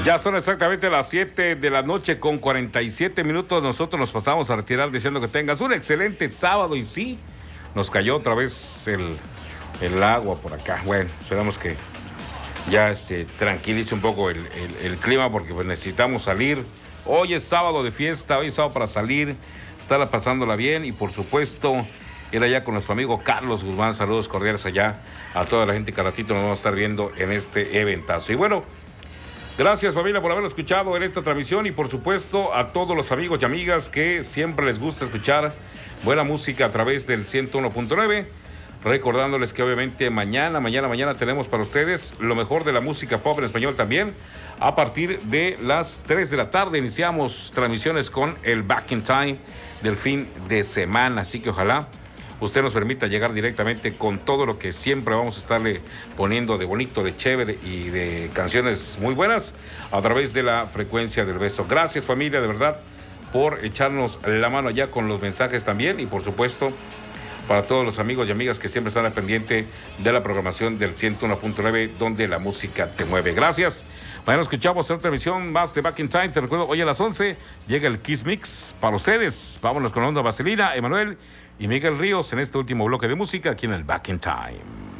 Ya son exactamente las 7 de la noche con 47 minutos. Nosotros nos pasamos a retirar diciendo que tengas un excelente sábado. Y sí, nos cayó otra vez el agua por acá. Bueno, esperamos que ya se tranquilice un poco el clima porque pues necesitamos salir. Hoy es sábado de fiesta, hoy es sábado para salir, estar pasándola bien y por supuesto ir allá con nuestro amigo Carlos Guzmán. Saludos cordiales allá a toda la gente que al ratito nos vamos a estar viendo en este eventazo. Y bueno, gracias familia por haberlo escuchado en esta transmisión y por supuesto a todos los amigos y amigas que siempre les gusta escuchar buena música a través del 101.9. Recordándoles que obviamente mañana tenemos para ustedes lo mejor de la música pop en español también. A partir de las 3 de la tarde iniciamos transmisiones con el Back in Time del fin de semana. Así que ojalá usted nos permita llegar directamente con todo lo que siempre vamos a estarle poniendo de bonito, de chévere y de canciones muy buenas a través de la frecuencia del beso. Gracias familia, de verdad, por echarnos la mano allá con los mensajes también y por supuesto para todos los amigos y amigas que siempre están al pendiente de la programación del 101.9 donde la música te mueve. Gracias. Mañana escuchamos otra emisión más de Back in Time. Te recuerdo, hoy a las 11 llega el Kiss Mix para ustedes. Vámonos con Onda Vaselina, Emanuel y Miguel Ríos en este último bloque de música aquí en el Back in Time.